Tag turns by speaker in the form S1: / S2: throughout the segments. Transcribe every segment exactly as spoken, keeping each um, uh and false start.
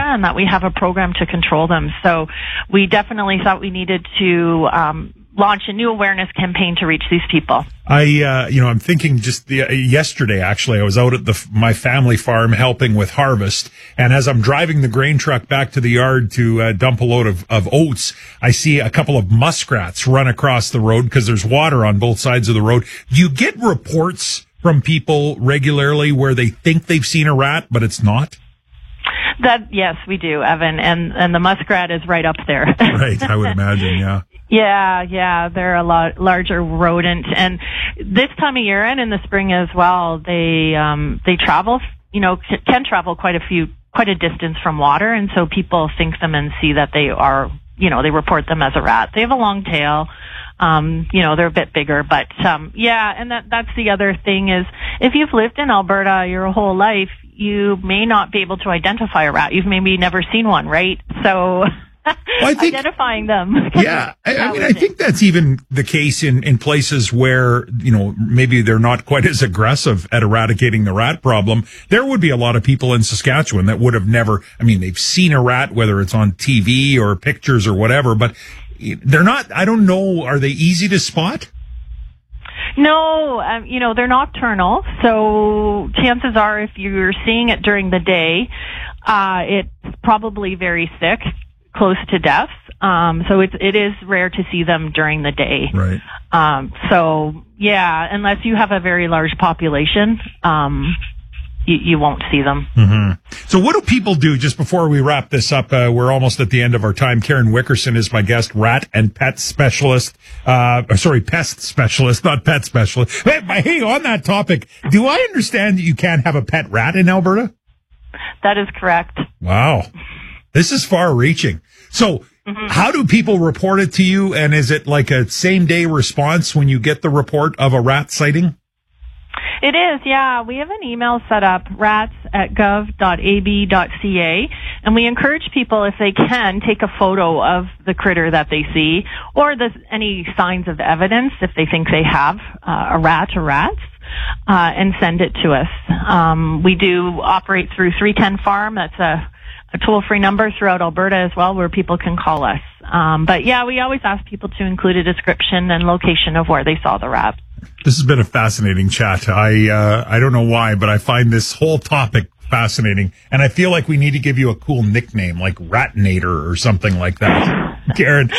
S1: and that we have a program to control them. So we definitely thought we needed to um, launch a new awareness campaign to reach these people.
S2: I, uh, you know, I'm thinking just the, uh, yesterday, actually, I was out at the, my family farm helping with harvest. And as I'm driving the grain truck back to the yard to uh, dump a load of, of oats, I see a couple of muskrats run across the road because there's water on both sides of the road. Do you get reports from people regularly where they think they've seen a rat, but it's not?
S1: That, yes, we do, Evan. And, and the muskrat is right up there.
S2: Right. I would imagine. Yeah.
S1: Yeah, yeah, they're a lot larger rodent, and this time of year and in the spring as well, they um they travel, you know, c- can travel quite a few, quite a distance from water, and so people think them and see that they are, you know, they report them as a rat. They have a long tail, um, you know, they're a bit bigger, but um yeah, and that that's the other thing is if you've lived in Alberta your whole life, you may not be able to identify a rat. You've maybe never seen one, right? So. Well, I think, identifying them.
S2: Yeah, I, I mean, I think that's even the case in, in places where, you know, maybe they're not quite as aggressive at eradicating the rat problem. There would be a lot of people in Saskatchewan that would have never, I mean, they've seen a rat, whether it's on T V or pictures or whatever, but they're not, I don't know, are they easy to spot?
S1: No, um, you know, they're nocturnal, so chances are if you're seeing it during the day, uh, it's probably very sick. Close to death, um, so it it is rare to see them during the day.
S2: Right.
S1: Um, so yeah, unless you have a very large population, um, you, you won't see them.
S2: Mm-hmm. So what do people do? Just before we wrap this up, uh, we're almost at the end of our time. Karen Wickerson is my guest, rat and pet specialist. Uh, sorry, pest specialist, not pet specialist. Hey, hey, on that topic, do I understand that you can't have a pet rat in Alberta?
S1: That is correct.
S2: Wow. This is far-reaching. So mm-hmm. How do people report it to you? And is it like a same-day response when you get the report of a rat sighting?
S1: It is, yeah. We have an email set up, rats at gov dot a b dot c a, and we encourage people, if they can, take a photo of the critter that they see or the, any signs of evidence if they think they have uh, a rat or rats. Uh, and send it to us. Um, we do operate through three ten farm. That's a a toll-free number throughout Alberta as well where people can call us. Um, but yeah, we always ask people to include a description and location of where they saw the rat.
S2: This has been a fascinating chat. I, uh, I don't know why, but I find this whole topic fascinating. And I feel like we need to give you a cool nickname like Ratnator or something like that. Karen,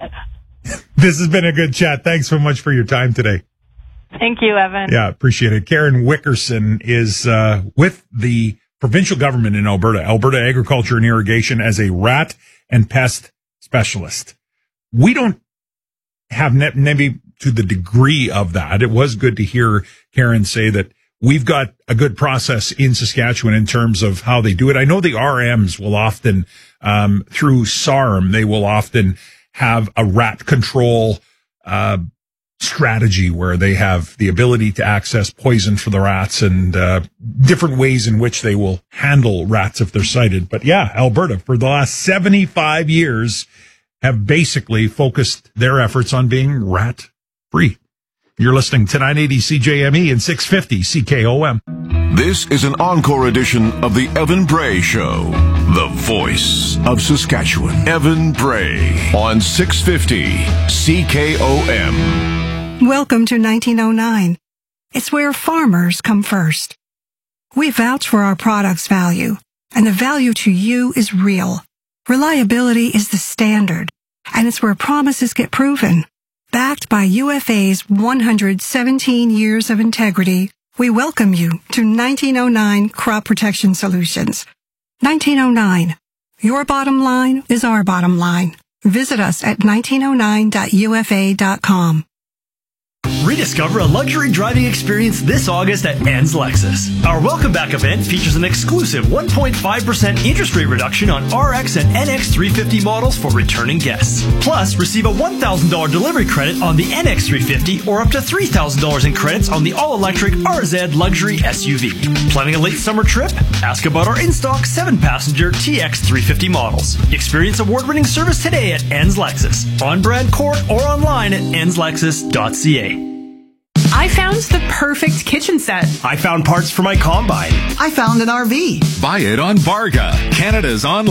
S2: this has been a good chat. Thanks so much for your time today.
S1: Thank you, Evan.
S2: Yeah, appreciate it. Karen Wickerson is, uh, with the provincial government in Alberta, Alberta Agriculture and Irrigation, as a rat and pest specialist. We don't have ne- maybe to the degree of that. It was good to hear Karen say that we've got a good process in Saskatchewan in terms of how they do it. I know the R Ms will often, um, through S A R M, they will often have a rat control, uh, strategy where they have the ability to access poison for the rats and uh, different ways in which they will handle rats if they're sighted. But yeah, Alberta, for the last seventy-five years, have basically focused their efforts on being rat-free. You're listening to nine eighty C J M E and six fifty C K O M.
S3: This is an encore edition of the Evan Bray Show, the voice of Saskatchewan. Evan Bray on six fifty C K O M.
S4: Welcome to nineteen oh nine. It's where farmers come first. We vouch for our product's value, and the value to you is real. Reliability is the standard, and it's where promises get proven. Backed by U F A's one hundred seventeen years of integrity, we welcome you to nineteen oh nine Crop Protection Solutions. nineteen oh nine. Your bottom line is our bottom line. Visit us at nineteen oh nine dot u f a dot com.
S5: Rediscover a luxury driving experience this August at Enns Lexus. Our Welcome Back event features an exclusive one point five percent interest rate reduction on R X and N X three fifty models for returning guests. Plus, receive a one thousand dollars delivery credit on the N X three fifty or up to three thousand dollars in credits on the all-electric R Z luxury S U V. Planning a late summer trip? Ask about our in-stock seven passenger T X three fifty models. Experience award-winning service today at Enns Lexus, on Brand Court or online at enns lexus dot c a.
S6: I found the perfect kitchen set.
S5: I found parts for my combine.
S7: I found an R V.
S3: Buy it on Varga, Canada's online